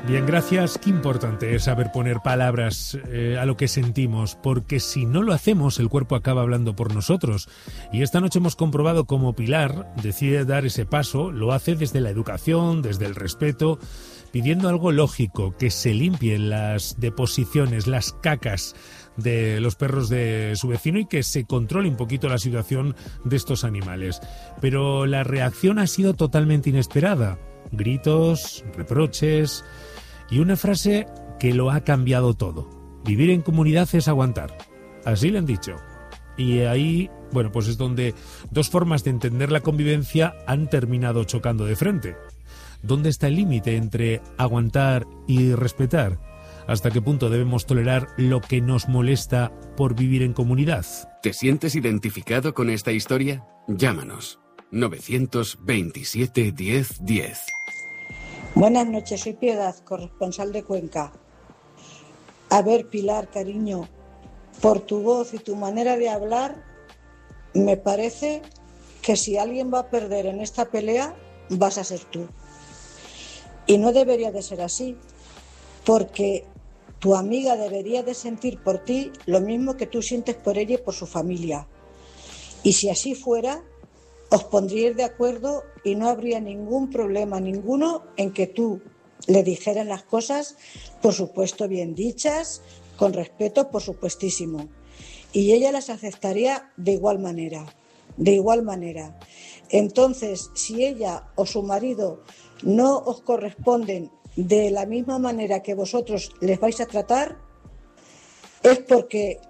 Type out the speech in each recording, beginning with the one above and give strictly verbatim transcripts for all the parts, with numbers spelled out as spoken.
Bien, gracias. Qué importante es saber poner palabras eh, a lo que sentimos, porque si no lo hacemos, el cuerpo acaba hablando por nosotros. Y esta noche hemos comprobado cómo Pilar decide dar ese paso, lo hace desde la educación, desde el respeto, pidiendo algo lógico, que se limpien las deposiciones, las cacas de los perros de su vecino y que se controle un poquito la situación de estos animales. Pero la reacción ha sido totalmente inesperada. Gritos, reproches y una frase que lo ha cambiado todo. Vivir en comunidad es aguantar. Así le han dicho. Y ahí, bueno, pues es donde dos formas de entender la convivencia han terminado chocando de frente. ¿Dónde está el límite entre aguantar y respetar? ¿Hasta qué punto debemos tolerar lo que nos molesta por vivir en comunidad? ¿Te sientes identificado con esta historia? Llámanos. novecientos veintisiete diez diez. Buenas noches, soy Piedad, corresponsal de Cuenca. A ver, Pilar, cariño, por tu voz y tu manera de hablar, me parece que si alguien va a perder en esta pelea, vas a ser tú. Y no debería de ser así, porque tu amiga debería de sentir por ti lo mismo que tú sientes por ella y por su familia. Y si así fuera, os pondríais de acuerdo y no habría ningún problema ninguno en que tú le dijeras las cosas, por supuesto bien dichas, con respeto, por supuestísimo. Y ella las aceptaría de igual manera, de igual manera. Entonces, si ella o su marido no os corresponden de la misma manera que vosotros les vais a tratar, es porque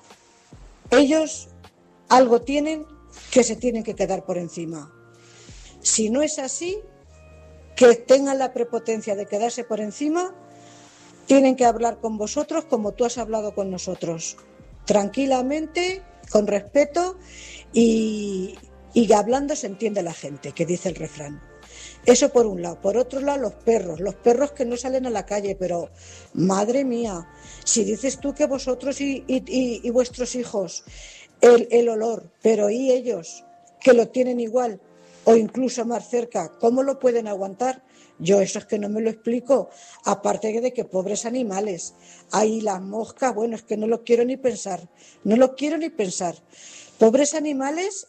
ellos algo tienen que se tienen que quedar por encima. Si no es así, que tengan la prepotencia de quedarse por encima, tienen que hablar con vosotros como tú has hablado con nosotros, tranquilamente, con respeto y, y hablando se entiende la gente, que dice el refrán. Eso por un lado. Por otro lado, los perros, los perros que no salen a la calle, pero madre mía, si dices tú que vosotros y, y, y, y vuestros hijos el, el olor, pero ¿y ellos que lo tienen igual o incluso más cerca, cómo lo pueden aguantar? Yo eso es que no me lo explico, aparte de que pobres animales, ahí las moscas, bueno, es que no lo quiero ni pensar, no lo quiero ni pensar. Pobres animales